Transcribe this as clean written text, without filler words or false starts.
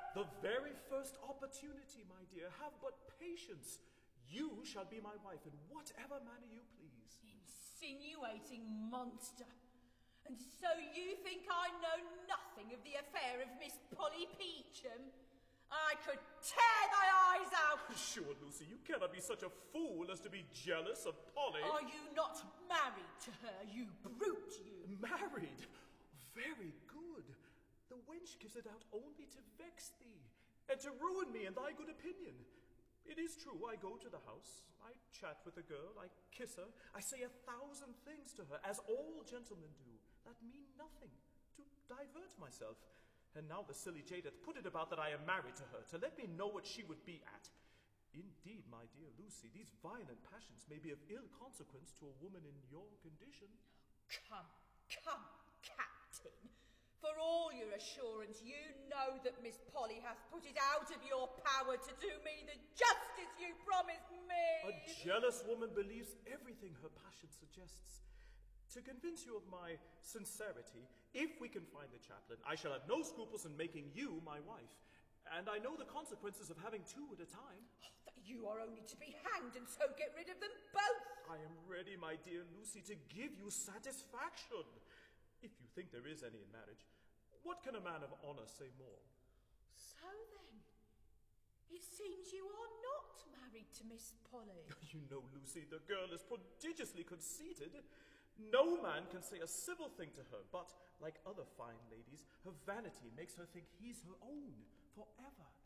The very first opportunity, my dear. Have but patience. You shall be my wife in whatever manner you please. Insinuating monster. And so you think I know nothing of the affair of Miss Polly Peacham? I could tear thy eyes out! Sure, Lucy, you cannot be such a fool as to be jealous of Polly. Are you not married to her, you brute, you? Married? Very good. The wench gives it out only to vex thee, and to ruin me in thy good opinion. It is true, I go to the house, I chat with the girl, I kiss her, I say 1,000 things to her, as all gentlemen do, that mean nothing, to divert myself. And now the silly jade hath put it about that I am married to her, to let me know what she would be at. Indeed, my dear Lucy, these violent passions may be of ill consequence to a woman in your condition. Come, Captain. For all your assurance, you know that Miss Polly hath put it out of your power to do me the justice you promised me. A jealous woman believes everything her passion suggests. To convince you of my sincerity, if we can find the chaplain, I shall have no scruples in making you my wife. And I know the consequences of having two at a time. Oh, that you are only to be hanged and so get rid of them both. I am ready, my dear Lucy, to give you satisfaction. If you think there is any in marriage, what can a man of honor say more? So then, it seems you are not married to Miss Polly. You know, Lucy, the girl is prodigiously conceited. No man can say a civil thing to her, but, like other fine ladies, her vanity makes her think he's her own forever.